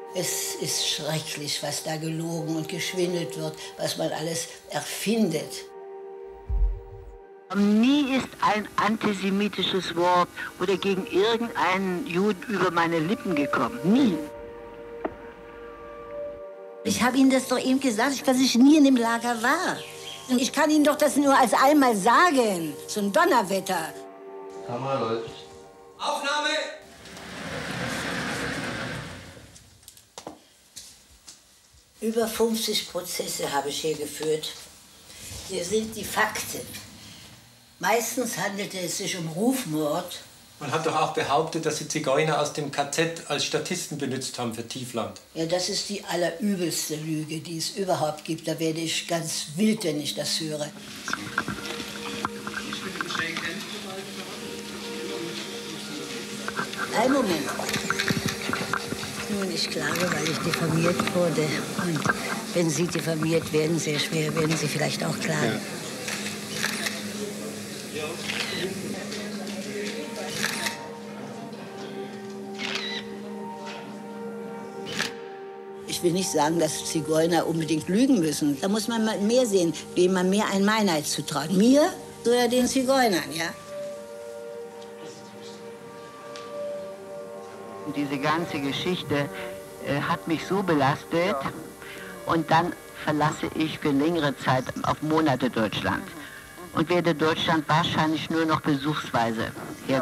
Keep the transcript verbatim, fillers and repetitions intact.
Es ist schrecklich, was da gelogen und geschwindelt wird, was man alles erfindet. Nie ist ein antisemitisches Wort oder gegen irgendeinen Juden über meine Lippen gekommen. Nie. Ich habe Ihnen das doch eben gesagt, dass ich nie in dem Lager war. Und ich kann Ihnen doch das nur als einmal sagen. So ein Donnerwetter. Kamera läuft. Aufnahme! Über fünfzig Prozesse habe ich hier geführt. Hier sind die Fakten. Meistens handelte es sich um Rufmord. Man hat doch auch behauptet, dass Sie Zigeuner aus dem K Z als Statisten benutzt haben für Tiefland. Ja, das ist die allerübelste Lüge, die es überhaupt gibt. Da werde ich ganz wild, wenn ich das höre. Einen Moment. Nun, ich klage, weil ich diffamiert wurde. Und wenn Sie diffamiert werden, sehr schwer, werden Sie vielleicht auch klagen. Ja. Ich will nicht sagen, dass Zigeuner unbedingt lügen müssen. Da muss man mal mehr sehen, wem man mehr ein Meinheit zutraut. Mir oder den Zigeunern, ja? Diese ganze Geschichte äh, hat mich so belastet und dann verlasse ich für längere Zeit auf Monate Deutschland und werde Deutschland wahrscheinlich nur noch besuchsweise